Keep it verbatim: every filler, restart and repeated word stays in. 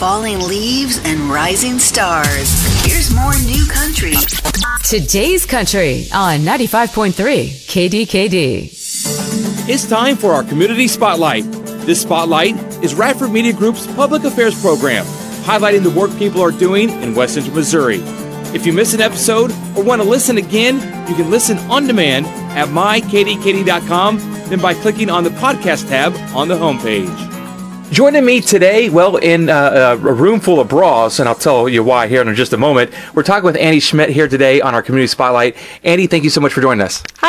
falling leaves and rising stars. Here's more new country. Today's Country on ninety-five point three K D K D. It's time for our Community Spotlight. This Spotlight is Radford Media Group's public affairs program, highlighting the work people are doing in West Central Missouri. If you miss an episode or want to listen again, you can listen on demand at my k d k d dot com, then by clicking on the podcast tab on the homepage. Joining me today, well, in uh, a room full of bras, and I'll tell you why here in just a moment. We're talking with Annie Schmidt here today on our Community Spotlight. Annie, thank you so much for joining us.